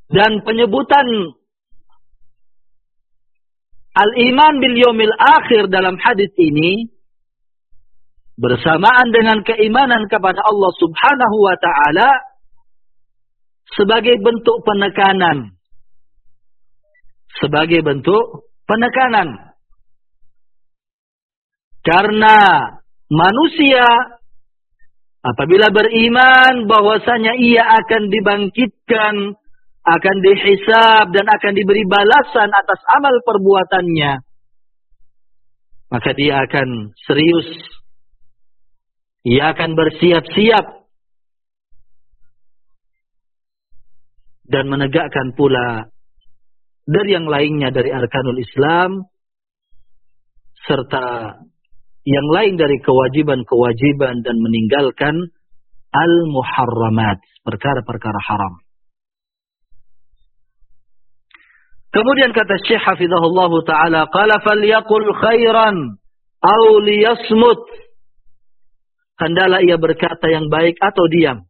Dan penyebutan al-iman bil yaumil akhir dalam hadis ini bersamaan dengan keimanan kepada Allah Subhanahu wa taala sebagai bentuk penekanan. Sebagai bentuk penekanan. Karena manusia apabila beriman bahwasanya ia akan dibangkitkan, akan dihisab dan akan diberi balasan atas amal perbuatannya, maka dia akan serius. Ia akan bersiap-siap dan menegakkan pula dari yang lainnya dari arkanul Islam serta yang lain dari kewajiban-kewajiban dan meninggalkan al-muharramat, perkara-perkara haram. Kemudian kata Syekh hafizahullah taala, qala falyaqul khairan aw liyasmut. Hendaklah ia berkata yang baik atau diam.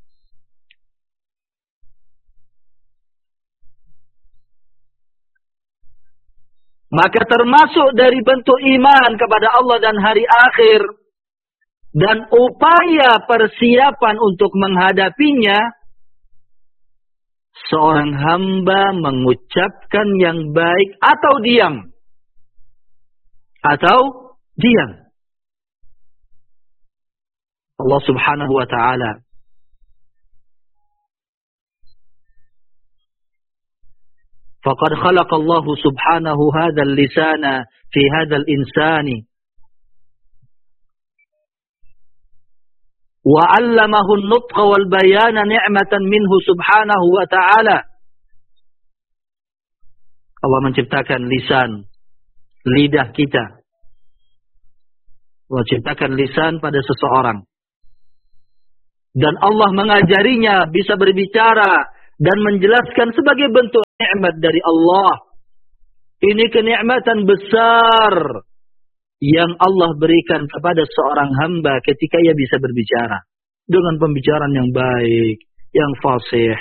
Maka termasuk dari bentuk iman kepada Allah dan hari akhir dan upaya persiapan untuk menghadapinya, seorang hamba mengucapkan yang baik atau diam. Atau diam. Allah Subhanahu wa ta'ala faqad khalaqa Allah Subhanahu hadzal lisana fi hadzal insani wa 'allamahu an-nutqa wal bayana ni'matan minhu Subhanahu wa ta'ala. Allah menciptakan lisan, lidah kita. Allah ciptakan lisan pada seseorang. Dan Allah mengajarinya bisa berbicara dan menjelaskan sebagai bentuk nikmat dari Allah. Ini kenikmatan besar yang Allah berikan kepada seorang hamba ketika ia bisa berbicara dengan pembicaraan yang baik, yang fasih.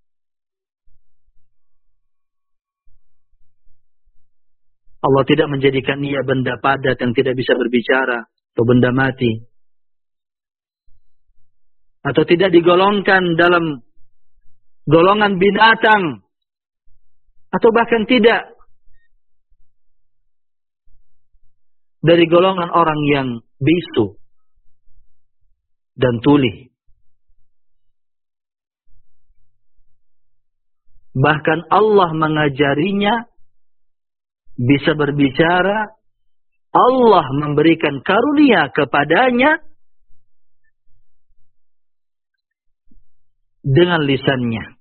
Allah tidak menjadikan ia benda padat yang tidak bisa berbicara atau benda mati. Atau tidak digolongkan dalam golongan binatang. Atau bahkan tidak dari golongan orang yang bisu dan tuli. Bahkan Allah mengajarinya bisa berbicara. Allah memberikan karunia kepadanya dengan lisannya.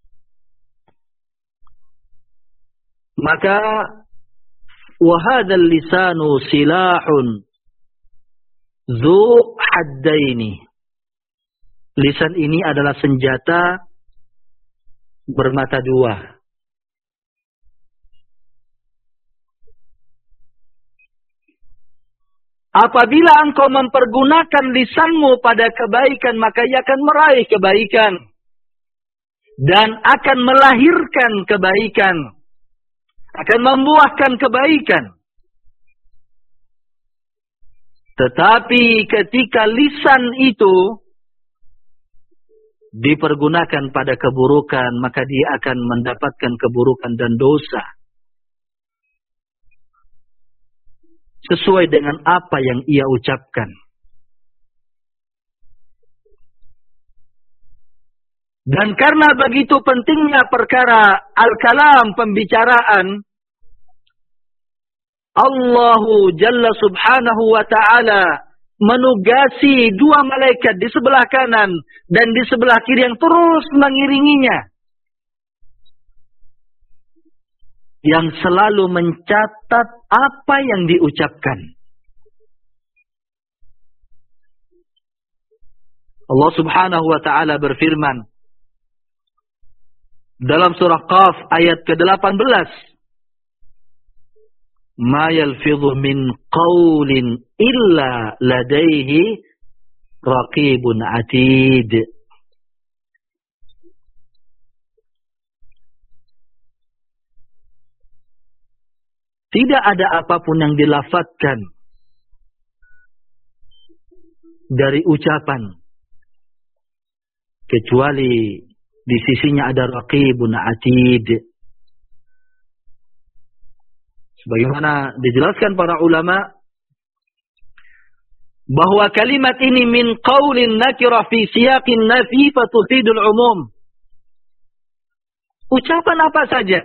Maka wahadal lisanu silahun dzu haddaini. Lisan ini adalah senjata bermata dua. Apabila engkau mempergunakan lisanmu pada kebaikan, maka ia akan meraih kebaikan. Dan akan melahirkan kebaikan. Akan membuahkan kebaikan. Tetapi ketika lisan itu dipergunakan pada keburukan, maka dia akan mendapatkan keburukan dan dosa. Sesuai dengan apa yang ia ucapkan. Dan karena begitu pentingnya perkara al-kalam, pembicaraan, Allahu Jalla Subhanahu wa ta'ala menugasi dua malaikat di sebelah kanan dan di sebelah kiri yang terus mengiringinya. Yang selalu mencatat apa yang diucapkan. Allah Subhanahu wa ta'ala berfirman dalam surah Qaf ayat ke-18, ma yalfidhu min qawlin illa ladaihi raqibun atid. tidak ada apapun yang dilafadzkan dari ucapan kecuali di sisinya ada raqibun atid. Sebagaimana dijelaskan para ulama bahwa kalimat ini min qaulin nakirah fi siyaqin nafi fatufidul umum. Ucapan apa saja,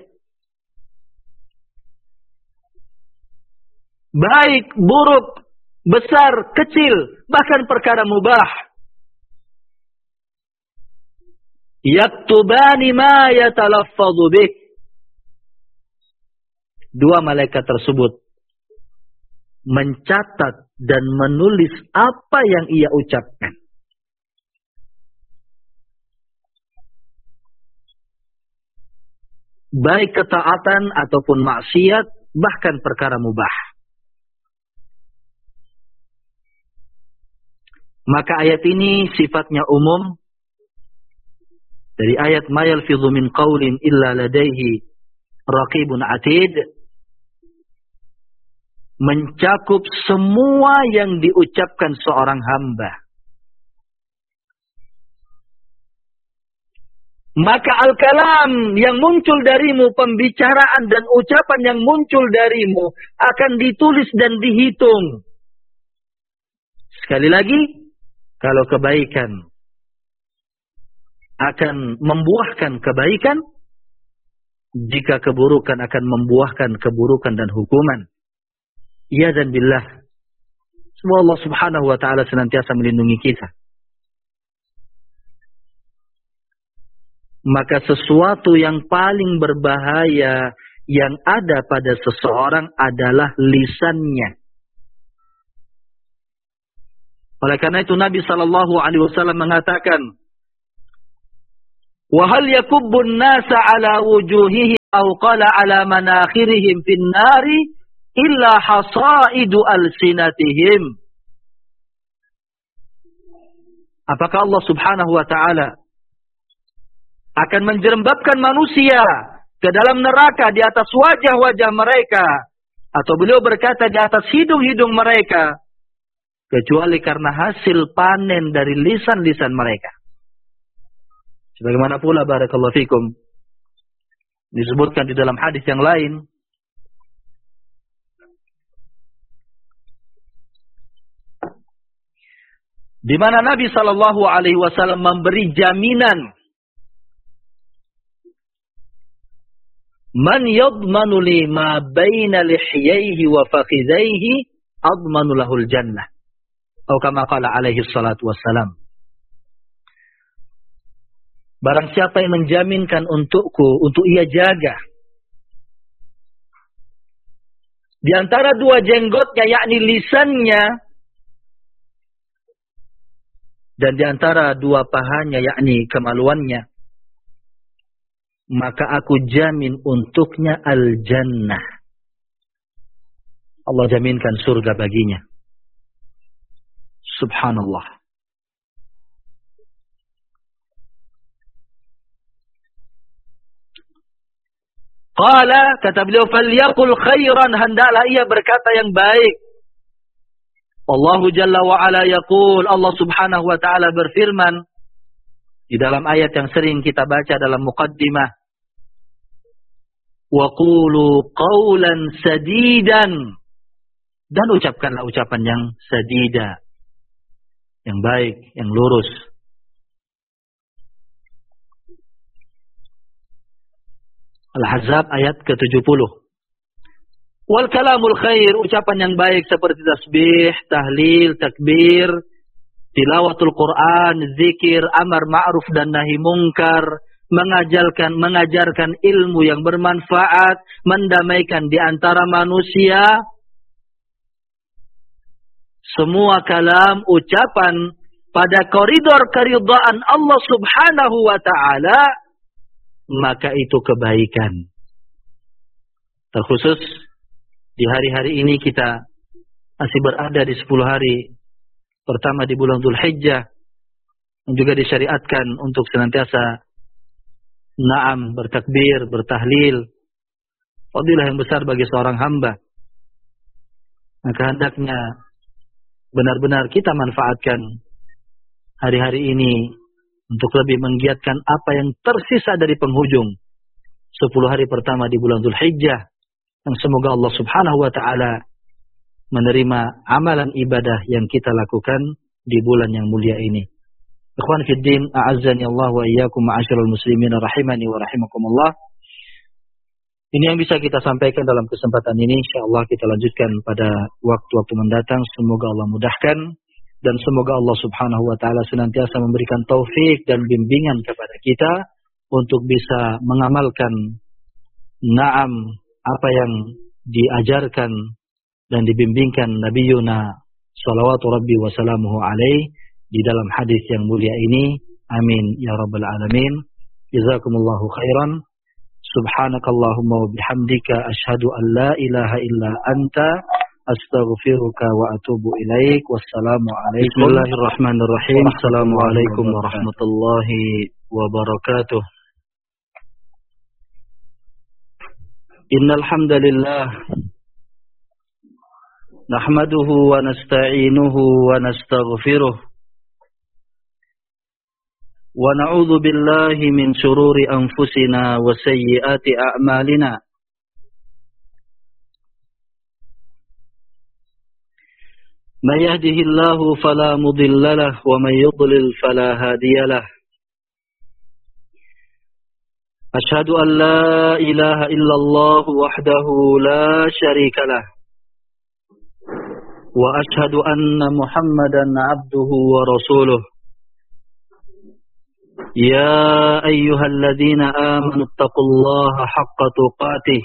baik, buruk, besar, kecil, bahkan perkara mubah, yaktubani ma yatalaffadhu bih. Dua malaikat tersebut mencatat dan menulis apa yang ia ucapkan. Baik ketaatan ataupun maksiat, bahkan perkara mubah. Maka ayat ini sifatnya umum. Dari ayat ma yalfidhu min qaulin illa ladaihi raqibun atid, mencakup semua yang diucapkan seorang hamba. Maka al-kalam yang muncul darimu, pembicaraan dan ucapan yang muncul darimu akan ditulis dan dihitung. Sekali lagi, kalau kebaikan akan membuahkan kebaikan, jika keburukan akan membuahkan keburukan dan hukuman. Ya dan billah. Semoga Allah Subhanahu wa taala senantiasa melindungi kita. Maka sesuatu yang paling berbahaya yang ada pada seseorang adalah lisannya. Oleh karena itu Nabi sallallahu alaihi wasallam mengatakan, "Wa hal yakubbun nasa ala wujuhihim aw qala ala manakhirihim fin nari illa hasaidu alsinatihim." Apakah Allah Subhanahu wa taala akan menjerembabkan manusia ke dalam neraka di atas wajah-wajah mereka, atau beliau berkata di atas hidung-hidung mereka, kecuali karena hasil panen dari lisan-lisan mereka. Sebagaimana pula barakallahu fikum disebutkan di dalam hadis yang lain, di mana Nabi sallallahu alaihi wasallam memberi jaminan, man yadmanu li ma baina lihyaihi wa fakhidhaihi admanu lahul jannah. Atau kama qala alaihi salatu wassalam. Barang siapa yang menjaminkan untukku, untuk ia jaga di antara dua jenggotnya, yakni lisannya, dan di antara dua pahanya, yakni kemaluannya, maka aku jamin untuknya al-jannah. Allah jaminkan surga baginya. Subhanallah. Qala, kata beliau, falyaqul khairan, hendaklah ia berkata yang baik. Allahu Jalla wa Ala yaqul, Allah Subhanahu wa taala berfirman di dalam ayat yang sering kita baca dalam muqaddimah, wa qulu qawlan sadidan, dan ucapkanlah ucapan yang sadida, yang baik, yang lurus. Al-Ahzab ayat ke-70. Wal kalamul khair, ucapan yang baik seperti tasbih, tahlil, takbir, tilawatul Quran, zikir, amar ma'ruf dan nahi mungkar, mengajarkan ilmu yang bermanfaat, mendamaikan di antara manusia. Semua kalam, ucapan pada koridor keridhaan Allah Subhanahu wa taala, maka itu kebaikan. Terkhusus di hari-hari ini kita masih berada di 10 hari pertama di bulan Dzulhijjah, yang juga disyariatkan untuk senantiasa bertakbir, bertahlil. Fadilah yang besar bagi seorang hamba. Maka hendaknya benar-benar kita manfaatkan hari-hari ini untuk lebih menggiatkan apa yang tersisa dari penghujung 10 hari pertama di bulan Dzulhijjah, yang semoga Allah Subhanahu wa taala menerima amalan ibadah yang kita lakukan di bulan yang mulia ini. Ikhwan fid din, a'azzani Allah wa iyyakum ma'asyiral muslimin rahimani wa rahimakumullah. Ini yang bisa kita sampaikan dalam kesempatan ini. Insyaallah kita lanjutkan pada waktu-waktu mendatang. Semoga Allah mudahkan dan semoga Allah Subhanahu wa taala senantiasa memberikan taufik dan bimbingan kepada kita untuk bisa mengamalkan apa yang diajarkan dan dibimbingkan Nabiyuna salawatu rabbi wa salamuhu alaih di dalam hadis yang mulia ini. Amin ya rabbal alamin. Jazakumullahu khairan. Subhanakallahumma wa bihamdika asyhadu an la ilaha illa anta astaghfiruka wa atubu ilaik. Wassalamu alaikum. Bismillahirrahmanirrahim. Assalamualaikum warahmatullahi wabarakatuh. Innal hamdalillah nahmaduhu wa nasta'inuhu wa nastaghfiruh wa na'udzu billahi min shururi anfusina wa sayyiati a'malina. May yahdihillahu fala mudilla lahu wa may yudlil fala hadiya lahu. Ashhadu an la ilaha illallah wahdahu la syarika lahu wa ashhadu anna Muhammadan 'abduhu wa rasuluh. Ya ayyuhalladzina amanu taqullaha haqqa tuqatih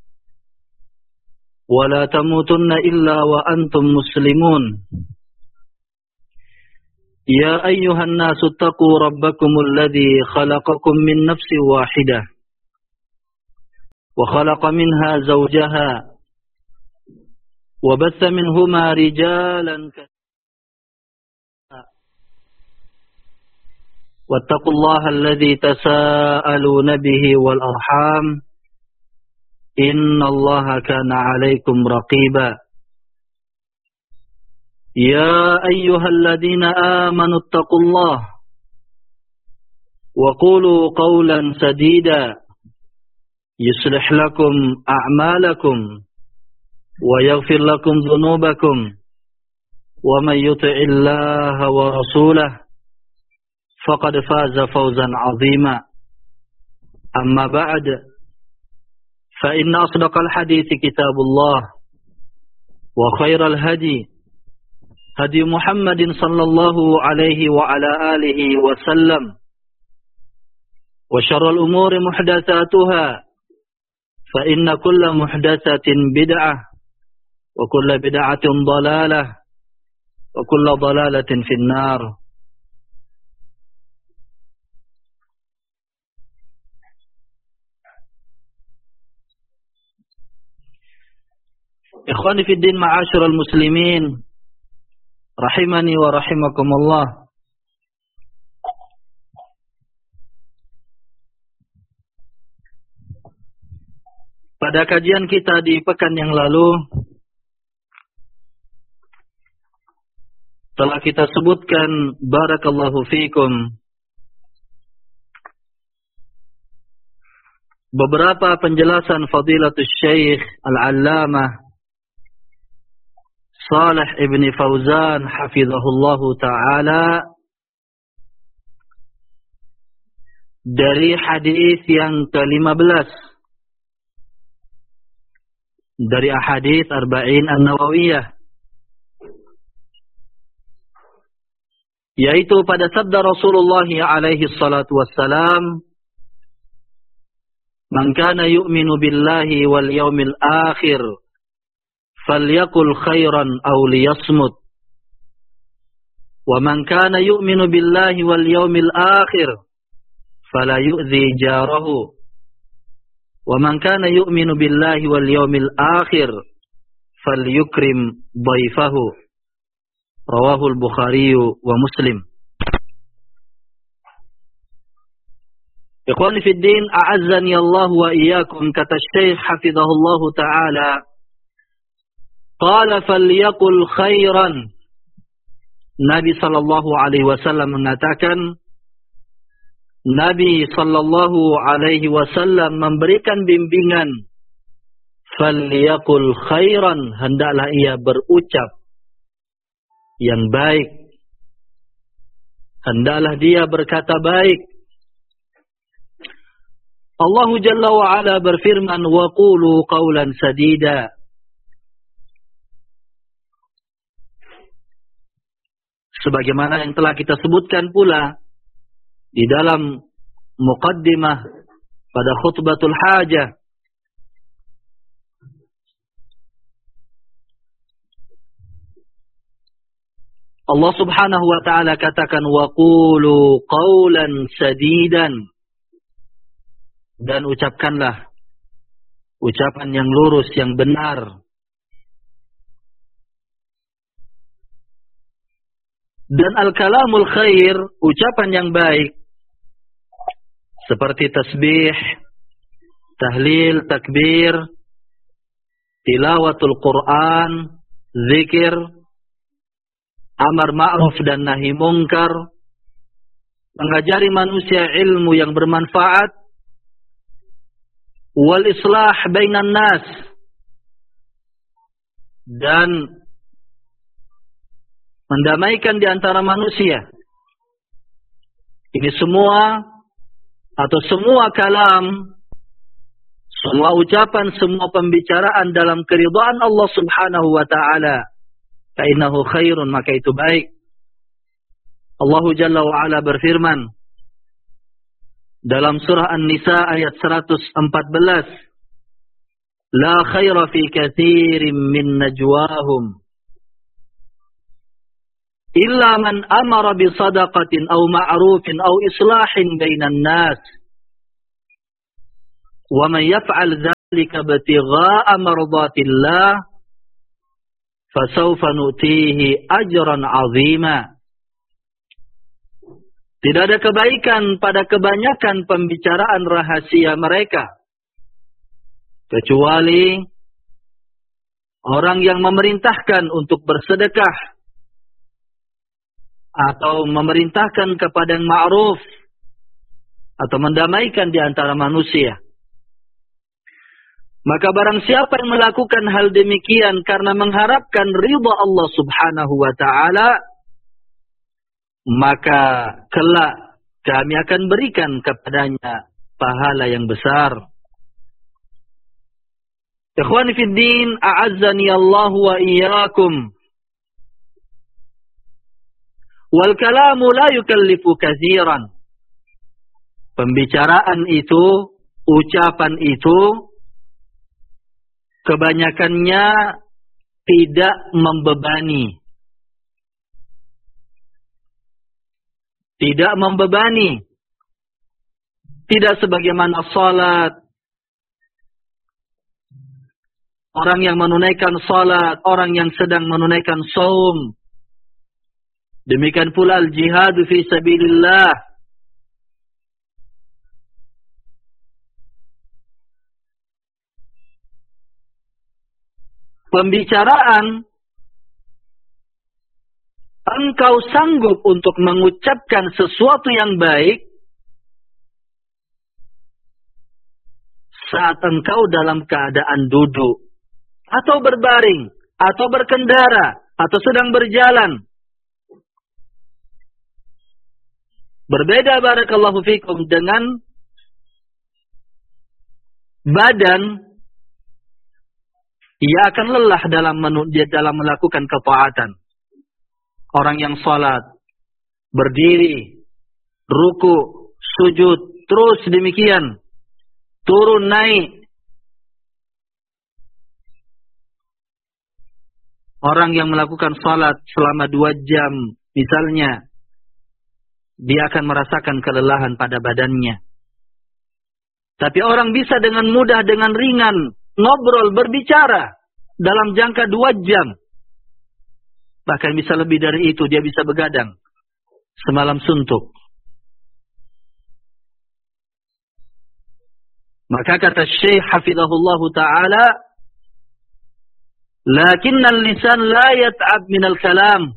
wa la tamutunna illa wa antum muslimun. Ya ayyuhan nasu taqu rabbakumul ladzi khalaqakum min nafsin wahidah wa khalaqa minha zawjaha wa batha minhuma rijalan wattaqullaha alladzi tasaaluna bihi wal arham innallaha kana 'alaikum raqiba. Ya ayyuhalladzina amanu taqullaha wa qulu qawlan sadida yuslih lakum a'malakum wa yaghfir lakum dhunubakum wa may yuti'illaha wa rasulahu faqad faza fawzan 'azima. Amma ba'd, fa inna asdaqal hadithi kitabullah wa khairal hadi hadi Muhammadin sallallahu alaihi wa ala alihi wa sallam wa syarrul umuri muhdatsatuha fa inna kulla muhdatsatin bid'ah wa kulla bid'atin dhalalah wa kulla dhalalatin finnar. Ikhwani fid din, ma'asyiral muslimin rahimani wa rahimakumullah. Pada kajian kita di pekan yang lalu telah kita sebutkan, barakallahu fikum, beberapa penjelasan fadilatul syekh al-allamah Shalih ibn Fauzan hafizahullahu ta'ala dari hadis yang ke-15 dari ahadits Arba'in An-Nawawiyah, yaitu pada sabda Rasulullah alaihi salatu wassalam, man kana yu'minu billahi wal yawmil akhir falyakul khairan aw liyasmut wa man kana yu'minu billahi wal yawmil akhir fala yu'dhi jarahu wa man kana yu'minu billahi wal yawmil akhir falyukrim dhaifahu. Rawahul Bukhari wa Muslim. Ikhwani fid din, a'azzani Allah wa iyyakum, kata Syekh hafizahullahu ta'ala, Qala falyaqul khairan. Nabi sallallahu alaihi wasallam mengatakan, Nabi sallallahu alaihi wasallam memberikan bimbingan, falyaqul khairan, hendaklah ia berucap yang baik. Hendaklah dia berkata baik. Allah Jalla wa Ala berfirman, wa qulu qawlan sadida. Sebagaimana yang telah kita sebutkan pula di dalam muqaddimah pada khutbatul hajah, Allah subhanahu wa ta'ala katakan, wa qulu qawlan sadidan, dan ucapkanlah ucapan yang lurus, yang benar. Dan al-kalamul khair, ucapan yang baik, seperti tasbih, tahlil, takbir, tilawatul Quran, zikir, amar ma'ruf dan nahi mungkar, mengajari manusia ilmu yang bermanfaat, wal islah bainan nas, dan mendamaikan di antara manusia. Ini semua atau semua kalam, semua ucapan, semua pembicaraan dalam keridhaan Allah subhanahu wa ta'ala, fa'innahu khairun, maka itu baik. Allah Jalla wa Ala berfirman dalam surah An-Nisa ayat 114, la khaira fi katsirin min najwahum illa man amara bi sadaqatin aw ma'rufin aw islahin bainan nas wa man yaf'al dzalika ibtigha'a mardatillah fasawfa nu'tihi ajran 'azima. Tidak ada kebaikan pada kebanyakan pembicaraan rahasia mereka, kecuali orang yang memerintahkan untuk bersedekah atau memerintahkan kepada yang ma'ruf atau mendamaikan di antara manusia. Maka barang siapa yang melakukan hal demikian karena mengharapkan ridha Allah subhanahu wa ta'ala, maka kelak kami akan berikan kepadanya pahala yang besar. Ikhwani fid din, a'azzani Allah wa iyyakum. Wal kalamu la yukallifu katsiran. Pembicaraan itu, ucapan itu, kebanyakannya tidak membebani. Tidak membebani. Tidak sebagaimana salat. Orang yang menunaikan salat, orang yang sedang menunaikan saum. Demikian pula al-jihad fi sabilillah. Pembicaraan, engkau sanggup untuk mengucapkan sesuatu yang baik saat engkau dalam keadaan duduk, atau berbaring, atau berkendara, atau sedang berjalan. Berbeda barakallahu fikum dengan badan, ia akan lelah dalam melakukan ketaatan. Orang yang salat, berdiri, ruku, sujud, terus demikian, turun naik. Orang yang melakukan salat selama 2 jam misalnya, dia akan merasakan kelelahan pada badannya. Tapi orang bisa dengan mudah, dengan ringan, ngobrol, berbicara dalam jangka 2 jam. Bahkan bisa lebih dari itu, dia bisa begadang semalam suntuk. Maka kata Syekh hafizahullahu ta'ala, Lakinnal lisan la yat'ab minal kalam.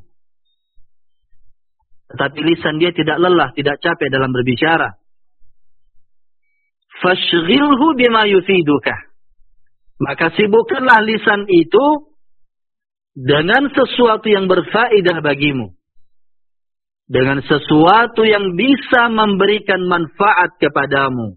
Tetapi lisan dia tidak lelah, tidak capek dalam berbicara. Fashghilhu bima yufiduka. Maka sibukkanlah lisan itu dengan sesuatu yang berfaedah bagimu. Dengan sesuatu yang bisa memberikan manfaat kepadamu.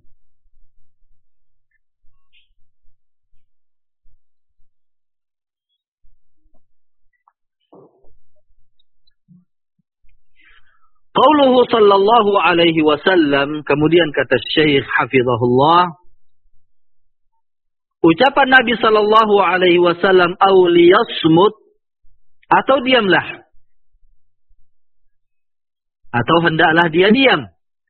Qauluhu sallallahu alaihi wasallam, kemudian kata Syekh hafizahullah, ucapan Nabi sallallahu alaihi wasallam, "Au liyasmut," atau diamlah. Atau hendaklah dia diam.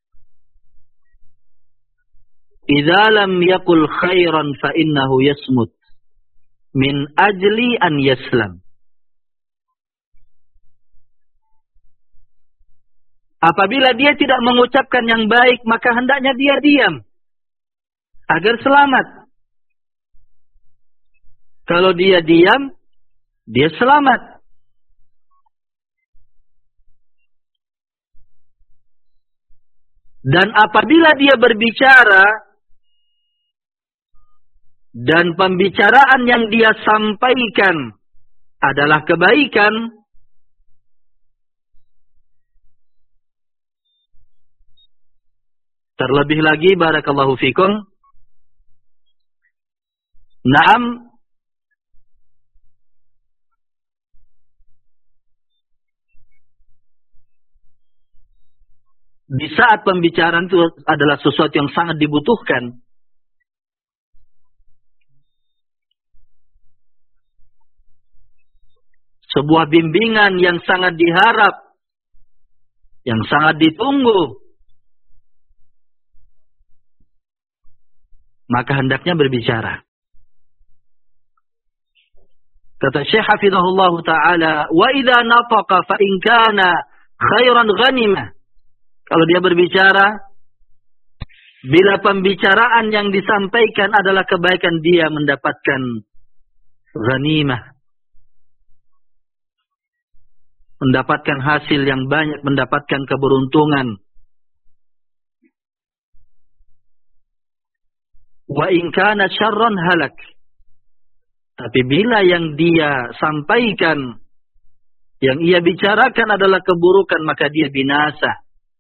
Idza lam yaqul khairan fa innahu yasmut min ajli an yaslam. Apabila dia tidak mengucapkan yang baik, maka hendaknya dia diam agar selamat. Kalau dia diam, dia selamat. Dan apabila dia berbicara dan pembicaraan yang dia sampaikan adalah kebaikan, terlebih lagi, barakallahu fikum, na'am, di saat pembicaraan itu adalah sesuatu yang sangat dibutuhkan. Sebuah bimbingan yang sangat diharap, yang sangat ditunggu. Maka hendaknya berbicara. Kata Syekh hafizahullah ta'ala, "Wa idza nafaqa fa in kana khairan ghanimah." Kalau dia berbicara, bila pembicaraan yang disampaikan adalah kebaikan, dia mendapatkan ghanimah. Mendapatkan hasil yang banyak, mendapatkan keberuntungan. Wa in kana syarran halak. Tapi bila yang dia sampaikan, yang ia bicarakan adalah keburukan, maka dia binasa.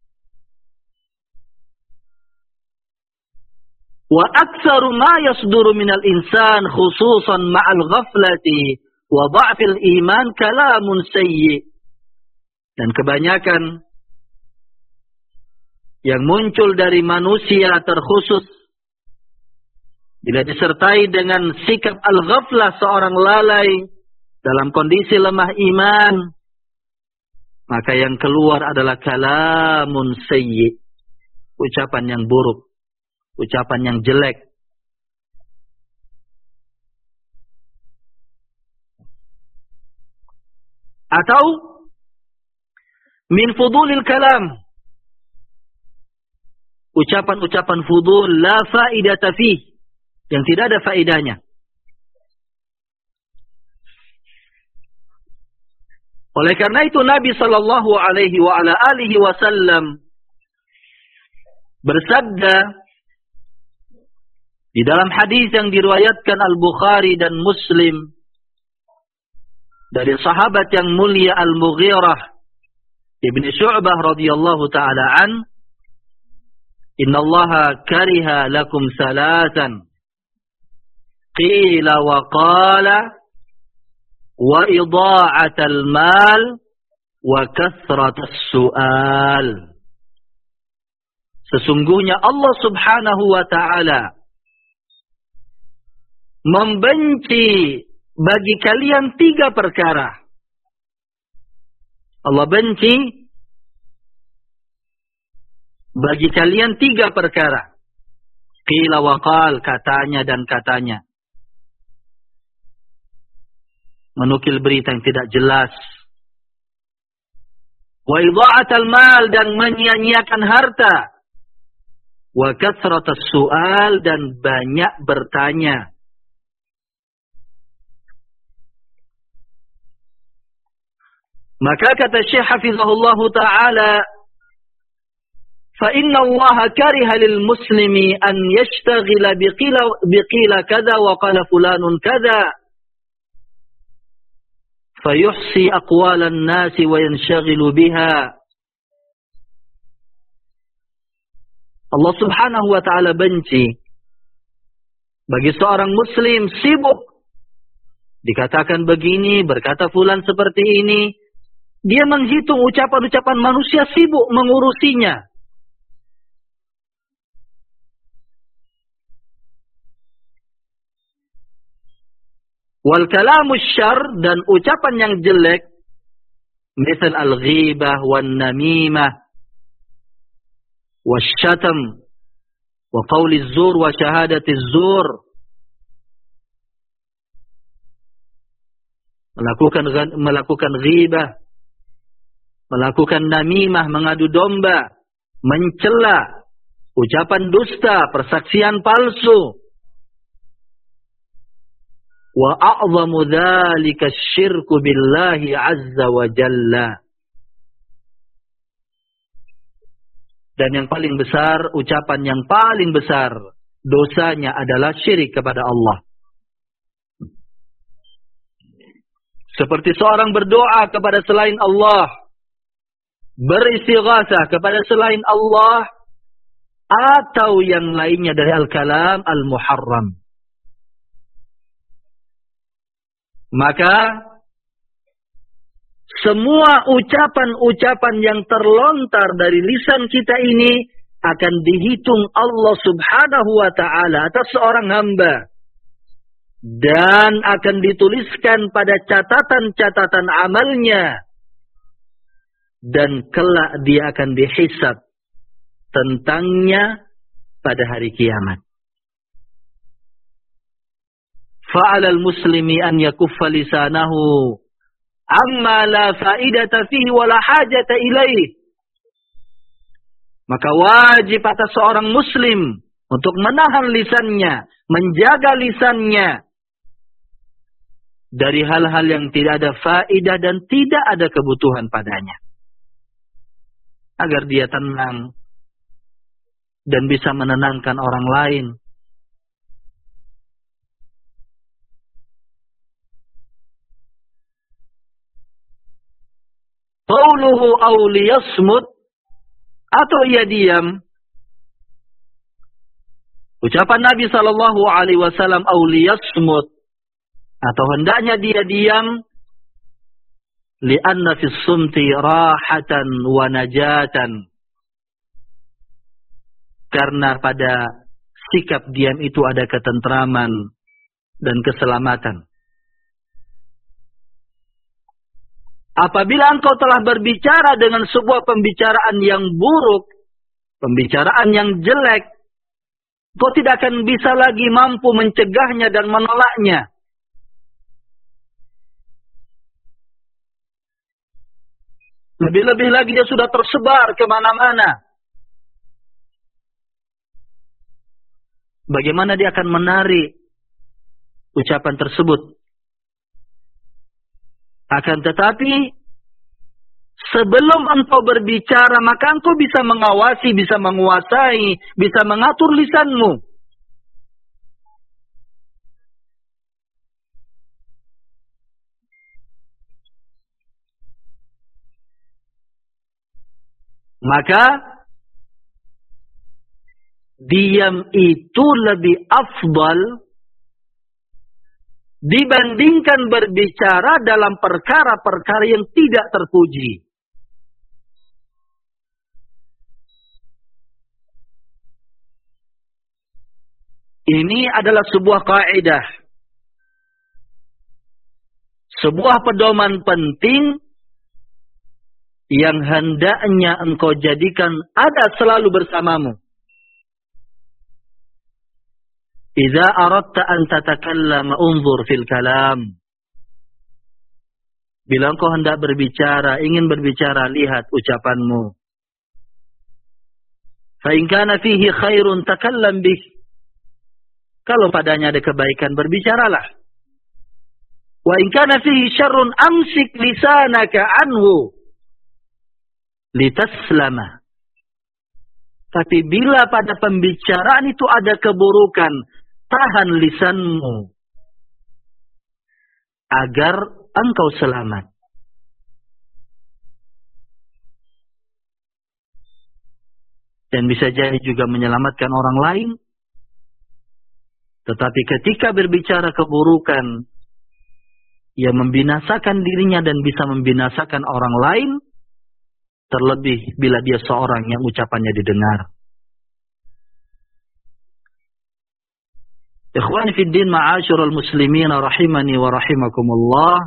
Wa aktsaru ma yasduru minal insan khususan ma'al ghaflati wa dha'fil iman kalamun sayyi. Dan kebanyakan yang muncul dari manusia terkhusus bila disertai dengan sikap al-ghaflah, seorang lalai dalam kondisi lemah iman, maka yang keluar adalah kalamun sayyi, ucapan yang buruk, ucapan yang jelek. Atau min fudulil kalam, ucapan-ucapan fudul la faidata fih, yang tidak ada faedahnya. Oleh karena itu Nabi sallallahu alaihi wa ala alihi wasallam bersabda di dalam hadis yang diriwayatkan Al-Bukhari dan Muslim dari sahabat yang mulia Al-Mughirah Ibn Syu'bah radhiyallahu ta'ala an, "Innallaha kariha lakum salatan qila wa qala wa idha'atal mal wa kathratas su'al." Sesungguhnya Allah subhanahu wa ta'ala membenci bagi kalian 3 perkara. Allah benci bagi kalian 3 perkara. Qila wa qal, katanya dan katanya. Menukil berita yang tidak jelas. Wa idha'atal mal, dan menyia-nyiakan harta. Wa kathratas su'al, dan banyak bertanya. Maka kata Syekh Hafizahullah Ta'ala, فَإِنَّ اللَّهَ كَرِهَ لِلْمُسْلِمِ أَنْ يَشْتَغِلَ بِقِيلَ كَذَا وَقَالَ فُلَانٌ كَذَا فَيُحْصِي أَقْوَالَ النَّاسِ وَيَنْشَغِلُ بِهَا. Allah Subhanahu wa Ta'ala benci bagi seorang muslim sibuk. Dikatakan begini, berkata fulan seperti ini. Dia menghitung ucapan-ucapan manusia, sibuk mengurusinya. Wal kalamu syarr, dan ucapan yang jelek, misal al-ghibah wan namimah wasyatam wa qawli zur wa syahadati zur. Melakukan ghibah, melakukan namimah, mengadu domba, mencela, ucapan dusta, persaksian palsu. Wa a'zamu dzalika syirku billahi azza wa jalla. Dan yang paling besar, ucapan yang paling besar dosanya adalah syirik kepada Allah. Seperti seorang berdoa kepada selain Allah, beristighatsah kepada selain Allah, atau yang lainnya dari al-kalam al-muharram. Maka semua ucapan-ucapan yang terlontar dari lisan kita ini akan dihitung Allah Subhanahu wa Ta'ala atas seorang hamba, dan akan dituliskan pada catatan-catatan amalnya, dan kelak dia akan dihisab tentangnya pada hari kiamat. Fa'alal muslimi an yakuffa lisanahu amma la fa'idata fihi wa la hajata ilaih. Maka wajib atas seorang muslim untuk menahan lisannya, menjaga lisannya dari hal-hal yang tidak ada faedah dan tidak ada kebutuhan padanya, agar dia tenang dan bisa menenangkan orang lain. Qauluhu aw liyasmut, atau ia diam. Ucapan Nabi sallallahu alaihi wasallam aw liyasmut, atau hendaknya dia diam, li'anna fis sumti rahatan wa najatan. Karena pada sikap diam itu ada ketentraman dan keselamatan. Apabila engkau telah berbicara dengan sebuah pembicaraan yang buruk, pembicaraan yang jelek, engkau tidak akan bisa lagi mampu mencegahnya dan menolaknya. Lebih-lebih lagi dia sudah tersebar kemana-mana. Bagaimana dia akan menarik ucapan tersebut? Akan tetapi, sebelum engkau berbicara, maka engkau bisa mengawasi, bisa menguasai, bisa mengatur lisanmu. Maka, diam itu lebih afdal dibandingkan berbicara dalam perkara-perkara yang tidak terpuji. Ini adalah sebuah kaidah, sebuah pedoman penting yang hendaknya engkau jadikan ada selalu bersamamu. Idza aradta an tatakallama unzur fil kalam. Bila engkau hendak berbicara, ingin berbicara, lihat ucapanmu. Fa in kana fihi khairun takallam bih. Kalau padanya ada kebaikan, berbicaralah. Wa in kana fihi syarrun amsik lisanaka anhu litaslama. Tapi bila pada pembicaraan itu ada keburukan, tahan lisanmu agar engkau selamat. Dan bisa jadi juga menyelamatkan orang lain. Tetapi ketika berbicara keburukan, ia membinasakan dirinya dan bisa membinasakan orang lain. Terlebih bila dia seorang yang ucapannya didengar. Ikhwani fid din ma'asyiral muslimin rahimani wa rahimakumullah.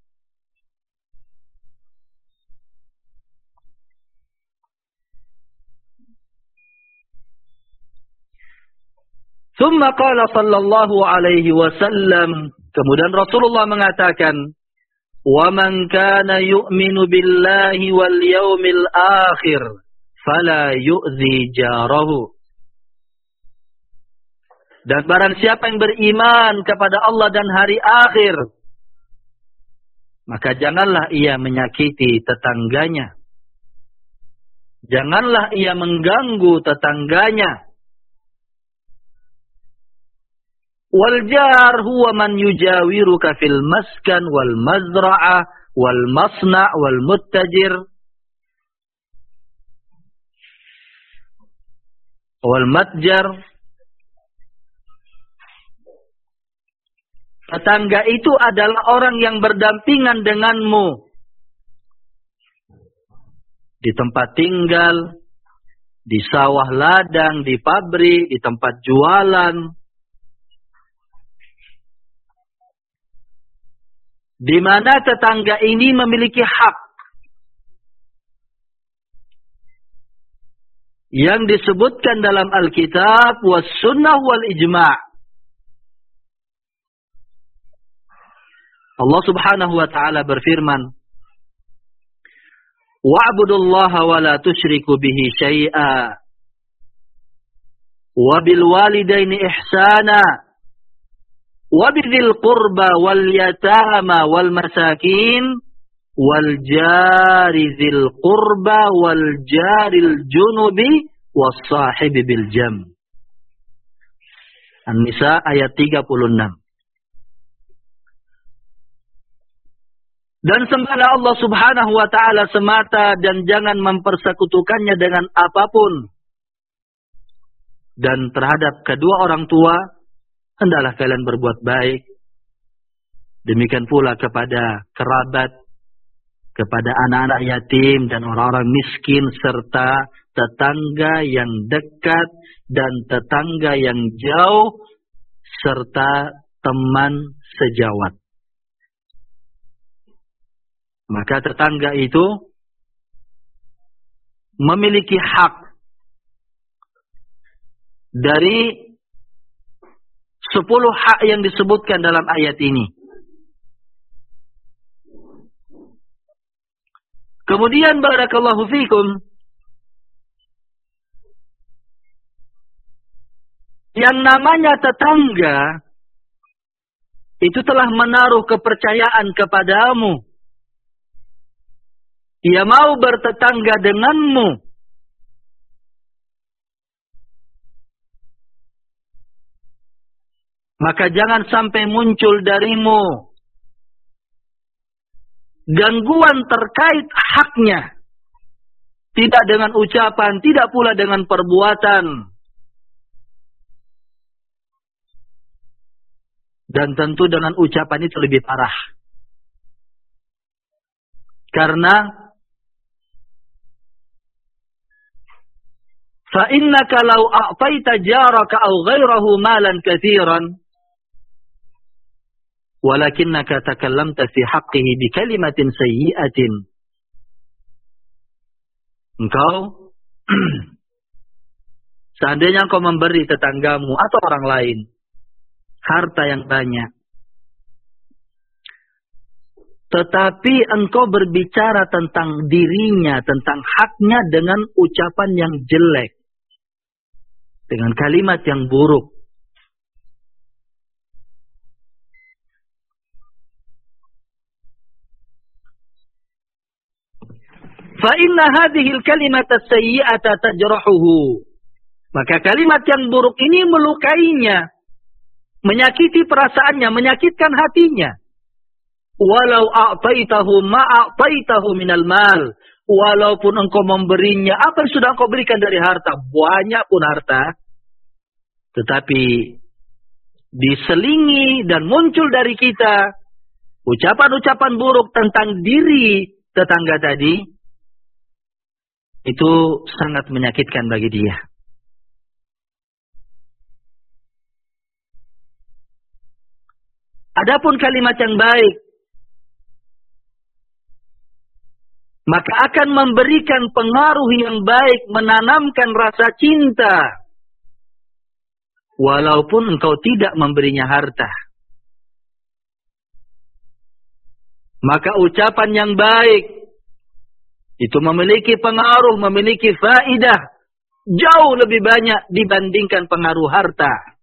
Thumma qala sallallahu alaihi wasallam, kemudian Rasulullah mengatakan, "Wa man kana yu'minu billahi wal yawmil akhir fala yu'zi jarahu." Dan barang siapa yang beriman kepada Allah dan hari akhir, maka janganlah ia menyakiti tetangganya. Janganlah ia mengganggu tetangganya. Wal jar huwa man yujawiruka fil maskan wal mazra'ah wal masna' wal muttajir wal matjar. Tetangga itu adalah orang yang berdampingan denganmu di tempat tinggal, di sawah ladang, di pabrik, di tempat jualan, di mana tetangga ini memiliki hak yang disebutkan dalam Alkitab was sunnah wal ijma'. Allah Subhanahu wa taala berfirman, "Wa'budullaha wa la tusyriku bihi syai'a wa bil walidaini ihsana wa bidzil qurba wal yatama wal masakin wal jari dzil qurba wal jaril junubi was sahibi bil jam." An-Nisa ayat 36. Dan sembahlah Allah Subhanahu wa taala semata dan jangan mempersekutukannya dengan apapun. Dan terhadap kedua orang tua hendaklah kalian berbuat baik. Demikian pula kepada kerabat, kepada anak-anak yatim dan orang-orang miskin serta tetangga yang dekat dan tetangga yang jauh serta teman sejawat. Maka tetangga itu memiliki hak dari 10 hak yang disebutkan dalam ayat ini. Kemudian barakallahu fikum, yang namanya tetangga itu telah menaruh kepercayaan kepadamu. Ia mau bertetangga denganmu. Maka jangan sampai muncul darimu gangguan terkait haknya. Tidak dengan ucapan, tidak pula dengan perbuatan. Dan tentu dengan ucapan itu lebih parah. Karena فَإِنَّكَ لَوْ أَعْطَيْتَ جَارَكَ أَوْ غَيْرَهُ مَالًا كَثِيرًا وَلَكِنَّكَ تَكَلَّمْتَ فِي حَقِّهِ بِكَلِمَةٍ سَيِّئَةٍ. Engkau seandainya engkau memberi tetanggamu atau orang lain harta yang banyak, tetapi engkau berbicara tentang dirinya, tentang haknya dengan ucapan yang jelek, dengan kalimat yang buruk, fa inna hadhil kalimata sayyi'ata tajrahuhu. Maka kalimat yang buruk ini melukainya, menyakiti perasaannya, menyakitkan hatinya. Walau a'taitahu ma a'taitahu minal mal. Walaupun engkau memberinya apa yang sudah engkau berikan dari harta, banyak pun harta, tetapi diselingi dan muncul dari kita ucapan-ucapan buruk tentang diri tetangga tadi, itu sangat menyakitkan bagi dia. Adapun kalimat yang baik, maka akan memberikan pengaruh yang baik, menanamkan rasa cinta. Walaupun engkau tidak memberinya harta. Maka ucapan yang baik, itu memiliki pengaruh, memiliki faidah, jauh lebih banyak dibandingkan pengaruh harta.